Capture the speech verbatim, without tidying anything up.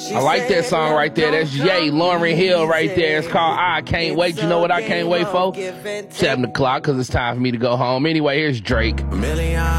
I like that song right there. That's Jay, Lauryn Hill right there. It's called I Can't Wait. You know what I can't wait for? Seven o'clock, because it's time for me to go home. Anyway, here's Drake.